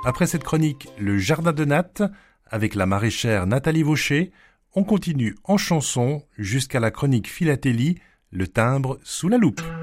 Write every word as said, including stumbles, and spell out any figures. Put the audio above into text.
Après cette chronique Le Jardin de Nat, avec la maraîchère Nathalie Vaucher, on continue en chanson jusqu'à la chronique Philatélie, le timbre sous la loupe.